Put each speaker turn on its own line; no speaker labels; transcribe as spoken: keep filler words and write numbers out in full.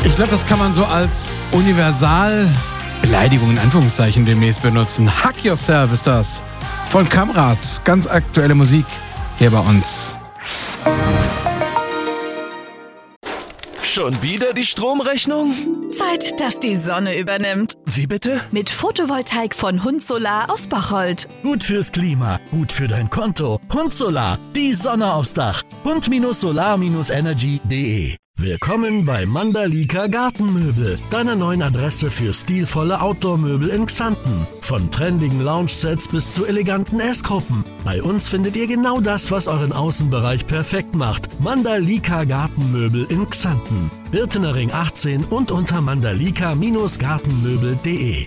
Ich glaube, das kann man so als Universal-Beleidigung in Anführungszeichen demnächst benutzen. Hack Yourself ist das. Von Kamrat. Ganz aktuelle Musik hier bei uns.
Schon wieder die Stromrechnung?
Zeit, dass die Sonne übernimmt.
Wie bitte?
Mit Photovoltaik von Hund Solar aus Bocholt.
Gut fürs Klima, gut für dein Konto. Hund Solar, die Sonne aufs Dach. hund Solar Energy punkt de. Willkommen bei Mandalika Gartenmöbel, deiner neuen Adresse für stilvolle Outdoor-Möbel in Xanten. Von trendigen Lounge-Sets bis zu eleganten Essgruppen. Bei uns findet ihr genau das, was euren Außenbereich perfekt macht. Mandalika Gartenmöbel in Xanten. Birtener Ring achtzehn und unter mandalika Gartenmöbel punkt de.